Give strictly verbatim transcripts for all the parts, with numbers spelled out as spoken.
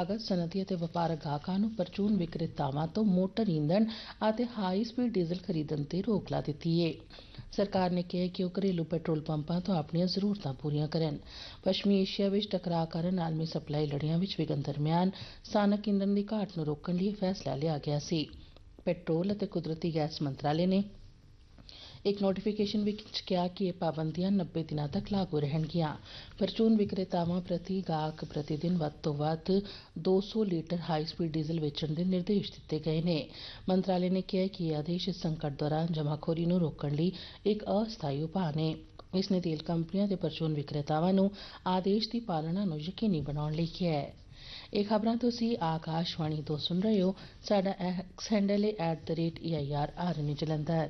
ਪਰੰਪਰਾਗਤ ਸਨਅਤੀ ਅਤੇ ਵਪਾਰਕ ਗਾਹਕਾਂ ਨੂੰ ਪਰਚੂਨ ਵਿਕਰੇਤਾਵਾਂ ਤੋਂ ਮੋਟਰ ਈਂਧਣ ਅਤੇ ਹਾਈ ਸਪੀਡ ਡੀਜ਼ਲ ਖਰੀਦਣ ਤੇ ਰੋਕ ਲਾ ਦਿੱਤੀ ਹੈ। ਸਰਕਾਰ ਨੇ ਕਿਹਾ ਕਿ ਉਹ ਘਰੇਲੂ ਪੈਟਰੋਲ ਪੰਪਾਂ ਤੋਂ ਆਪਣੀਆਂ ਜ਼ਰੂਰਤਾਂ ਪੂਰੀਆਂ ਕਰਨ। ਪੱਛਮੀ ਏਸ਼ੀਆ ਵਿੱਚ ਟਕਰਾਅ ਕਾਰਨ ਆਲਮੀ ਸਪਲਾਈ ਲੜੀਆਂ ਵਿੱਚ ਵਿਘਨ ਦਰਮਿਆਨ ਸਥਾਨਕ ਈਂਧਣ ਦੀ ਘਾਟ ਨੂੰ ਰੋਕਣ ਲਈ ਇਹ ਫੈਸਲਾ ਲਿਆ ਗਿਆ ਸੀ। ਪੈਟਰੋਲ ਅਤੇ ਕੁਦਰਤੀ ਗੈਸ ਮੰਤਰਾਲੇ ਨੇ ਇੱਕ ਨੋਟੀਫਿਕੇਸ਼ਨ ਵਿੱਚ ਕਿਹਾ ਕਿ ਇਹ ਪਾਬੰਦੀਆਂ ਨੱਬੇ ਦਿਨਾਂ ਤੱਕ ਲਾਗੂ ਰਹਿਣਗੀਆਂ। ਪਰਚੂਨ ਵਿਕਰੇਤਾਵਾਂ ਪ੍ਰਤੀ ਗਾਹਕ ਪ੍ਰਤੀ ਦਿਨ ਵੱਧ ਤੋਂ ਵੱਧ ਦੋ ਸੌ ਲੀਟਰ ਹਾਈ ਸਪੀਡ ਡੀਜ਼ਲ ਵੇਚਣ ਦੇ ਨਿਰਦੇਸ਼ ਦਿੱਤੇ ਗਏ ਨੇ। ਮੰਤਰਾਲੇ ਨੇ ਕਿਹਾ ਕਿ ਇਹ ਆਦੇਸ਼ ਇਸ ਸੰਕਟ ਦੌਰਾਨ ਜਮਾਖੋਰੀ ਨੂੰ ਰੋਕਣ ਲਈ ਇੱਕ ਅਸਥਾਈ ਉਪਾਅ ਨੇ। ਇਸ ਨੇ ਤੇਲ ਕੰਪਨੀਆਂ ਤੇ ਪਰਚੂਨ ਵਿਕਰੇਤਾਵਾਂ ਨੂੰ ਆਦੇਸ਼ ਦੀ ਪਾਲਣਾ ਨੂੰ ਯਕੀਨੀ ਬਣਾਉਣ ਲਈ ਕਿਹਾ ਹੈ। ਇਹ ਖਬਰਾਂ ਤੁਸੀਂ ਆਕਾਸ਼ਵਾਣੀ ਤੋਂ ਸੁਣ ਰਹੇ ਹੋ। ਸਾਡਾ ਐਕਸ ਹੈਂਡਲ ਹੈ at the rate A I R ਆਰਨੀ Jalandhar.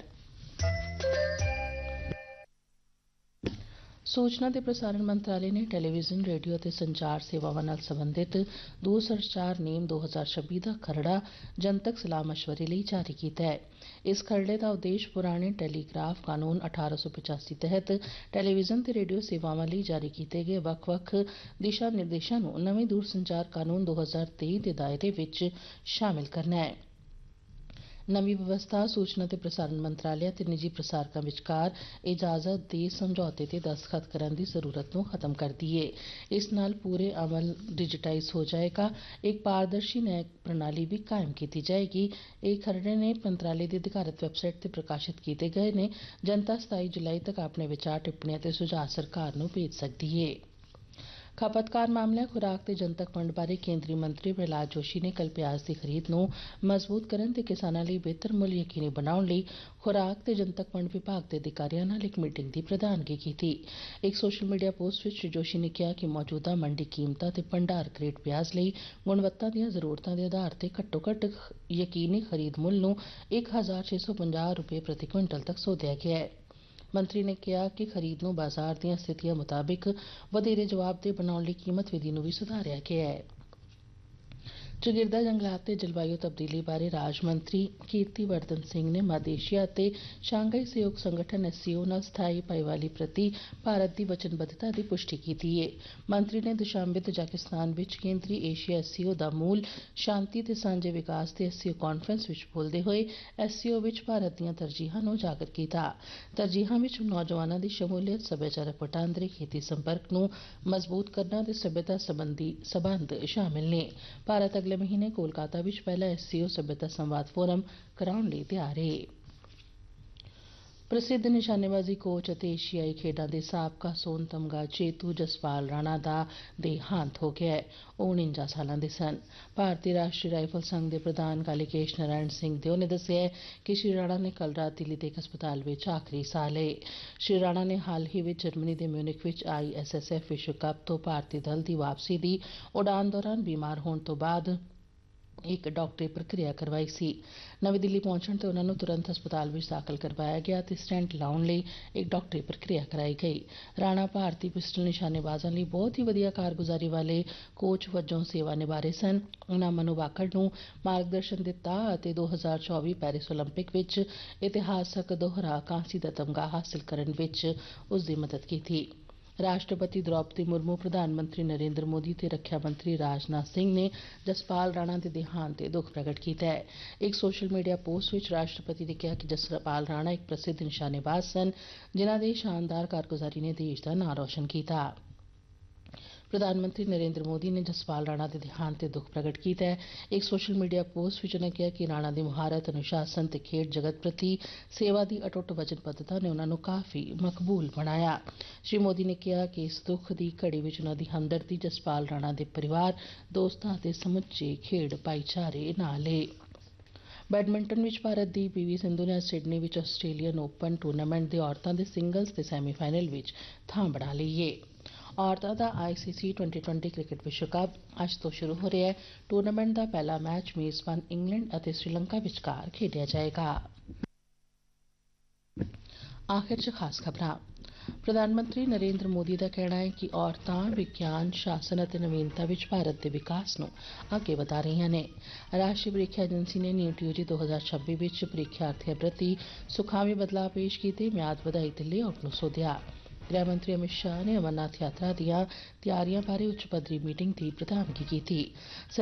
ਸੂਚਨਾ ਤੇ ਪ੍ਰਸਾਰਣ ਮੰਤਰਾਲੇ ਨੇ ਟੈਲੀਵਿਜ਼ਨ, ਰੇਡੀਓ ਅਤੇ ਸੰਚਾਰ ਸੇਵਾਵਾਂ ਨਾਲ ਸੰਬੰਧਿਤ ਦੂਰਸੰਚਾਰ ਨੇਮ ਦੋ ਹਜ਼ਾਰ ਛੱਬੀ ਦਾ ਖਰੜਾ ਜਨਤਕ ਸਲਾਹ ਮਸ਼ਵਰੇ ਲਈ ਜਾਰੀ ਕੀਤਾ ਹੈ। ਇਸ ਖਰੜੇ ਦਾ ਉਦੇਸ਼ ਪੁਰਾਣੇ ਟੈਲੀਗ੍ਰਾਫ ਕਾਨੂੰਨ ਅਠਾਰਾਂ ਸੌ ਪਚਾਸੀ ਤਹਿਤ ਟੈਲੀਵਿਜ਼ਨ ਤੇ ਰੇਡੀਓ ਸੇਵਾਵਾਂ ਲਈ ਜਾਰੀ ਕੀਤੇ ਗਏ ਵੱਖ-ਵੱਖ ਦਿਸ਼ਾ ਨਿਰਦੇਸ਼ਾਂ ਨੂੰ ਨਵੇਂ ਦੂਰਸੰਚਾਰ ਕਾਨੂੰਨ ਦੋ ਹਜ਼ਾਰ ਤੇਈ ਦੇ ਦਾਇਰੇ ਵਿੱਚ ਸ਼ਾਮਿਲ ਕਰਨਾ ਹੈ। ਨਵੀਂ ਵਿਵਸਥਾ ਸੂਚਨਾ ਤੇ ਪ੍ਰਸਾਰਣ ਮੰਤਰਾਲੇ ਅਤੇ ਨਿੱਜੀ ਪ੍ਰਸਾਰਕਾਂ ਵਿਚਕਾਰ ਇਜਾਜ਼ਤ ਦੇ ਸਮਝੌਤੇ ਤੇ ਦਸਤਖਤ ਕਰਨ ਦੀ ਜ਼ਰੂਰਤ ਨੂੰ ਖਤਮ ਕਰਦੀ ਹੈ। ਇਸ ਨਾਲ ਪੂਰੇ ਅਮਲ ਡਿਜੀਟਾਈਜ਼ ਹੋ ਜਾਏਗਾ। ਇੱਕ ਪਾਰਦਰਸ਼ੀ ਨਿਆਇਕ ਪ੍ਰਣਾਲੀ ਵੀ ਕਾਇਮ ਕੀਤੀ ਜਾਏਗੀ। ਇਹ ਖਰੜੇ ਨੇ ਮੰਤਰਾਲੇ ਦੀ ਅਧਿਕਾਰਤ ਵੈਬਸਾਈਟ ਤੇ ਪ੍ਰਕਾਸ਼ਿਤ ਕੀਤੇ ਗਏ ਨੇ। ਜਨਤਾ ਸਤਾਈ ਜੁਲਾਈ ਤੱਕ ਆਪਣੇ ਵਿਚਾਰ, ਟਿੱਪਣੀਆਂ ਤੇ ਸੁਝਾਅ ਸਰਕਾਰ ਨੂੰ ਭੇਜ ਸਕਦੀ ਹੈ। ਖਪਤਕਾਰ ਮਾਮਲਿਆਂ, ਖੁਰਾਕ ਤੇ ਜਨਤਕ ਵੰਡ ਬਾਰੇ ਕੇਂਦਰੀ ਮੰਤਰੀ ਪ੍ਰਹਲਾਦ ਜੋਸ਼ੀ ਨੇ ਕੱਲ੍ਹ ਪਿਆਜ਼ ਦੀ ਖਰੀਦ ਨੂੰ ਮਜ਼ਬੂਤ ਕਰਨ ਤੇ ਕਿਸਾਨਾਂ ਲਈ ਬਿਹਤਰ ਮੁੱਲ ਯਕੀਨੀ ਬਣਾਉਣ ਲਈ ਖੁਰਾਕ ਤੇ ਜਨਤਕ ਵੰਡ ਵਿਭਾਗ ਦੇ ਅਧਿਕਾਰੀਆਂ ਨਾਲ ਇੱਕ ਮੀਟਿੰਗ ਦੀ ਪ੍ਰਧਾਨਗੀ ਕੀਤੀ। ਇੱਕ ਸੋਸ਼ਲ ਮੀਡੀਆ ਪੋਸਟ ਵਿੱਚ ਸ਼੍ਰੀ ਜੋਸ਼ੀ ਨੇ ਕਿਹਾ ਕਿ ਮੌਜੂਦਾ ਮੰਡੀ ਕੀਮਤਾਂ ਤੇ ਭੰਡਾਰ ਗ੍ਰੇਡ ਪਿਆਜ਼ ਲਈ ਗੁਣਵੱਤਾ ਦੀਆਂ ਜ਼ਰੂਰਤਾਂ ਦੇ ਆਧਾਰ ਤੇ ਘੱਟੋ ਘੱਟ ਯਕੀਨੀ ਖਰੀਦ ਮੁੱਲ ਨੂੰ ਇੱਕ ਹਜ਼ਾਰ ਛੇ ਸੌ ਪੰਜਾਹ ਰੁਪਏ ਪ੍ਰਤੀ ਕੁਇੰਟਲ ਤੱਕ ਸੋਧਿਆ ਗਿਆ ਹੈ। ਮੰਤਰੀ ਨੇ ਕਿਹਾ ਕਿ ਖਰੀਦ ਨੂੰ ਬਾਜ਼ਾਰ ਦੀਆਂ ਸਥਿਤੀਆਂ ਮੁਤਾਬਿਕ ਵਧੇਰੇ ਜਵਾਬਦੇਹ ਬਣਾਉਣ ਲਈ ਕੀਮਤ ਵਿਧੀ ਨੂੰ ਵੀ ਸੁਧਾਰਿਆ ਗਿਆ ਹੈ। ਚੌਗਿਰਦਾ ਜੰਗਲਾਤ ਤੇ ਜਲਵਾਯੂ ਤਬਦੀਲੀ ਬਾਰੇ ਰਾਜ ਮੰਤਰੀ ਕੀਰਤੀ ਵਰਦਨ ਸਿੰਘ ਨੇ ਮੱਧ ਏਸ਼ੀਆ ਅਤੇ ਸ਼ਾਂਘਾਈ ਸਹਿਯੋਗ ਸੰਗਠਨ ਐਸ ਸੀ ਓ ਨਾਲ ਸਥਾਈ ਭਾਈਵਾਲੀ ਪ੍ਰਤੀ ਭਾਰਤ ਦੀ ਵਚਨਬੱਧਤਾ ਦੀ ਪੁਸ਼ਟੀ ਕੀਤੀ ਹੈ। ਮੰਤਰੀ ਨੇ ਦੁਸ਼ਾਂਬੇ ਤਜਾਕਿਸਤਾਨ ਵਿੱਚ ਕੇਂਦਰੀ ਏਸ਼ੀਆ ਐਸ ਸੀ ਓ ਦਾ ਮੂਲ ਸ਼ਾਂਤੀ ਤੇ ਸਾਂਝੇ ਵਿਕਾਸ ਤੇ ਐਸ ਸੀ ਓ ਕਾਨਫਰੰਸ ਵਿੱਚ ਬੋਲਦੇ ਹੋਏ ਐਸ ਸੀ ਓ ਵਿੱਚ ਭਾਰਤ ਦੀਆਂ ਤਰਜੀਹਾਂ ਨੂੰ ਉਜਾਗਰ ਕੀਤਾ। ਤਰਜੀਹਾਂ ਵਿੱਚ ਨੌਜਵਾਨਾਂ ਦੀ ਸ਼ਮੂਲੀਅਤ, ਸੱਭਿਆਚਾਰਕ ਵਟਾਂਦਰੇ, ਖੇਤੀ ਸੰਪਰਕ ਨੂੰ ਮਜ਼ਬੂਤ ਕਰਨਾ ਤੇ ਸੱਭਿਅਤਾ ਸੰਬੰਧੀ ਸਬੰਧ ਸ਼ਾਮਿਲ ਨੇ। ਭਾਰਤ ਅਗਲੇ ਮਹੀਨੇ ਕੋਲਕਾਤਾ ਵਿੱਚ ਪਹਿਲਾ ਐਸ ਸੀ ਓ ਸੱਭਿਅਤਾ ਸੰਵਾਦ ਫੋਰਮ ਕਰਾਉਣ ਲਈ ਤਿਆਰ ਹੈ। ਪ੍ਰਸਿੱਧ ਨਿਸ਼ਾਨੇਬਾਜ਼ੀ ਕੋਚ ਅਤੇ ਏਸ਼ੀਆਈ ਖੇਡਾਂ ਦੇ ਸਾਬਕਾ ਸੋਨ ਤਮਗਾ ਜੇਤੂ ਜਸਪਾਲ ਰਾਣਾ ਦਾ ਦੇਹਾਂਤ ਹੋ ਗਿਆ ਹੈ। ਉਹ ਉਣੰਜਾ ਸਾਲਾਂ ਦੇ ਸਨ। ਭਾਰਤੀ ਰਾਸ਼ਟਰੀ ਰਾਈਫਲ ਸੰਘ ਦੇ ਪ੍ਰਧਾਨ ਕਾਲੀਕੇਸ਼ ਨਾਰਾਇਣ ਸਿੰਘ ਦਿਓ ਨੇ ਦੱਸਿਆ ਕਿ ਸ਼੍ਰੀ ਰਾਣਾ ਨੇ ਕੱਲ੍ਹ ਰਾਤ ਦਿੱਲੀ ਦੇ ਇੱਕ ਹਸਪਤਾਲ ਵਿੱਚ ਆਖਰੀ ਸਾਹ ਲਏ। ਸ਼੍ਰੀ ਰਾਣਾ ਨੇ ਹਾਲ ਹੀ ਵਿੱਚ ਜਰਮਨੀ ਦੇ ਮਿਊਨਿਖ ਵਿੱਚ ਆਈ ਐਸ ਐਸ ਐਫ ਵਿਸ਼ਵ ਕੱਪ ਤੋਂ ਭਾਰਤੀ ਦਲ ਦੀ ਵਾਪਸੀ ਦੀ ਉਡਾਨ ਦੌਰਾਨ ਬਿਮਾਰ ਹੋਣ ਤੋਂ ਬਾਅਦ ਇੱਕ ਡਾਕਟਰੀ ਪ੍ਰਕਿਰਿਆ ਕਰਵਾਈ ਸੀ। ਨਵੀਂ ਦਿੱਲੀ ਪਹੁੰਚਣ ਤੇ ਉਹਨਾਂ ਨੂੰ ਤੁਰੰਤ ਹਸਪਤਾਲ ਵਿੱਚ ਦਾਖਲ ਕਰਵਾਇਆ ਗਿਆ ਤੇ ਸਟੈਂਟ ਲਾਉਣ ਲਈ ਇੱਕ ਡਾਕਟਰੀ ਪ੍ਰਕਿਰਿਆ ਕਰਾਈ ਗਈ। ਰਾਣਾ ਭਾਰਤੀ ਪਿਸਟਲ ਨਿਸ਼ਾਨੇਬਾਜ਼ਾਂ ਲਈ ਬਹੁਤ ਹੀ ਵਧੀਆ ਕਾਰਗੁਜ਼ਾਰੀ ਵਾਲੇ ਕੋਚ ਵਜੋਂ ਸੇਵਾ ਨਿਭਾ ਰਹੇ ਸਨ। ਉਹਨਾਂ ਮਨੂ ਬਾਕਰ ਨੂੰ ਮਾਰਗਦਰਸ਼ਨ ਦਿੱਤਾ ਅਤੇ ਦੋ ਹਜ਼ਾਰ ਚੌਵੀ ਪੈਰਿਸ ਓਲੰਪਿਕ ਵਿੱਚ ਇਤਿਹਾਸਕ ਦੋਹਰਾ ਕਾਂਸੀ ਦਾ ਤਮਗਾ ਹਾਸਿਲ ਕਰਨ ਵਿੱਚ ਉਸ ਦੀ ਮਦਦ ਕੀਤੀ। ਰਾਸ਼ਟਰਪਤੀ ਦ੍ਰੌਪਦੀ ਮੁਰਮੂ, ਪ੍ਰਧਾਨ ਮੰਤਰੀ ਨਰਿੰਦਰ ਮੋਦੀ ਤੇ ਰੱਖਿਆ ਮੰਤਰੀ ਰਾਜਨਾਥ ਸਿੰਘ ਨੇ ਜਸਪਾਲ ਰਾਣਾ ਦੇ ਦੇਹਾਂਤ ਤੇ ਦੁੱਖ ਪ੍ਰਗਟ ਕੀਤਾ ਹੈ। ਇੱਕ ਸੋਸ਼ਲ ਮੀਡੀਆ ਪੋਸਟ ਵਿੱਚ ਰਾਸ਼ਟਰਪਤੀ ਨੇ ਕਿਹਾ ਕਿ ਜਸਪਾਲ ਰਾਣਾ ਇੱਕ ਪ੍ਰਸਿੱਧ ਨਿਸ਼ਾਨੇਬਾਜ਼ ਸਨ, ਜਿਨ੍ਹਾਂ ਦੀ ਸ਼ਾਨਦਾਰ ਕਾਰਗੁਜ਼ਾਰੀ ਨੇ ਦੇਸ਼ ਦਾ ਨਾਂ ਰੌਸ਼ਨ ਕੀਤਾ। ਪ੍ਰਧਾਨ ਮੰਤਰੀ ਨਰਿੰਦਰ ਮੋਦੀ ਨੇ ਜਸਪਾਲ ਰਾਣਾ ਦੇ ਦੇਹਾਂਤ ਤੇ ਦੁੱਖ ਪ੍ਰਗਟ ਕੀਤਾ ਹੈ। ਇੱਕ ਸੋਸ਼ਲ ਮੀਡੀਆ ਪੋਸਟ ਵਿੱਚ ਉਨ੍ਹਾਂ ਕਿਹਾ ਕਿ ਰਾਣਾ ਦੀ ਮੁਹਾਰਤ, ਅਨੁਸ਼ਾਸਨ ਤੇ ਖੇਡ ਜਗਤ ਪ੍ਰਤੀ ਸੇਵਾ ਦੀ ਅਟੁੱਟ ਵਚਨਬੱਧਤਾ ਨੇ ਉਨ੍ਹਾਂ ਨੂੰ ਕਾਫੀ ਮਕਬੂਲ ਬਣਾਇਆ। ਸ਼੍ਰੀ ਮੋਦੀ ਨੇ ਕਿਹਾ ਕਿ ਇਸ ਦੁੱਖ ਦੀ ਘੜੀ ਵਿੱਚ ਉਨ੍ਹਾਂ ਦੀ ਹਮਦਰਦੀ ਜਸਪਾਲ ਰਾਣਾ ਦੇ ਪਰਿਵਾਰ, ਦੋਸਤਾਂ ਅਤੇ ਸਮੁੱਚੇ ਖੇਡ ਭਾਈਚਾਰੇ ਨਾਲ ਹੈ। ਬੈਡਮਿੰਟਨ ਵਿੱਚ ਭਾਰਤ ਦੀ ਪੀ ਵੀ ਸਿੰਧੂ ਨੇ ਅੱਜ ਸਿਡਨੀ ਵਿੱਚ ਆਸਟ੍ਰੇਲੀਅਨ ਓਪਨ ਟੂਰਨਾਮੈਂਟ ਦੇ ਔਰਤਾਂ ਦੇ ਸਿੰਗਲਜ਼ ਦੇ ਸੈਮੀਫਾਈਨਲ ਵਿੱਚ ਥਾਂ ਬਣਾ ਲਈ ਹੈ। ਔਰਤਾਂ ਦਾ ਆਈ ਸੀ ਸੀ ਟਵੈਂਟੀ ਟਵੈਂਟੀ ਕ੍ਰਿਕਟ ਵਿਸ਼ਵ ਕੱਪ ਅੱਜ ਤੋਂ ਸ਼ੁਰੂ ਹੋ ਰਿਹਾ ਹੈ। ਟੂਰਨਾਮੈਂਟ ਦਾ ਪਹਿਲਾ ਮੈਚ ਮੇਜ਼ਬਾਨ ਇੰਗਲੈਂਡ ਅਤੇ ਸ੍ਰੀਲੰਕਾ ਵਿਚਕਾਰ ਖੇਡਿਆ ਜਾਏਗਾ। ਆਖਿਰ 'ਚ ਖਾਸ ਖਬਰਾਂ। ਪ੍ਰਧਾਨ ਮੰਤਰੀ ਨਰਿੰਦਰ ਮੋਦੀ ਦਾ ਕਹਿਣਾ ਹੈ ਕਿ ਔਰਤਾਂ ਵਿਗਿਆਨ, ਸ਼ਾਸਨ ਅਤੇ ਨਵੀਨਤਾ ਵਿੱਚ ਭਾਰਤ ਦੇ ਵਿਕਾਸ ਨੂੰ ਅੱਗੇ ਵਧਾ ਰਹੀਆਂ ਨੇ। ਰਾਸ਼ਟਰੀ ਪ੍ਰੀਖਿਆ ਏਜੰਸੀ ਨੇ ਨੀਟ ਯੂ ਜੀ ਦੋ ਹਜ਼ਾਰ ਛੱਬੀ ਵਿੱਚ ਪ੍ਰੀਖਿਆਰਥੀਆਂ ਪ੍ਰਤੀ ਸੁਖਾਵੇਂ ਬਦਲਾਅ ਪੇਸ਼ ਕੀਤੇ, ਮਿਆਦ ਵਧਾਈ ਤੇ ਲੇਆਊਟ ਨੂੰ ਸੋਧਿਆ। ਗ੍ਰਹਿ ਮੰਤਰੀ ਅਮਿਤ ਸ਼ਾਹ ਨੇ ਅਮਰਨਾਥ ਯਾਤਰਾ ਦੀਆਂ ਤਿਆਰੀਆਂ ਬਾਰੇ ਉੱਚ ਪੱਧਰੀ ਮੀਟਿੰਗ ਦੀ ਪ੍ਰਧਾਨਗੀ ਕੀਤੀ।